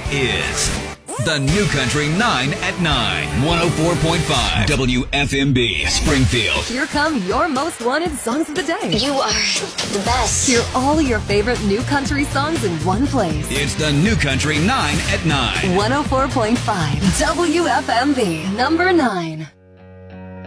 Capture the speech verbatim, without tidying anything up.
is the New Country nine at nine. one oh four point five W F M B Springfield. Here come your most wanted songs of the day. You are the best. Hear all your favorite new country songs in one place. It's the New Country nine at nine. one oh four point five W F M B, number nine.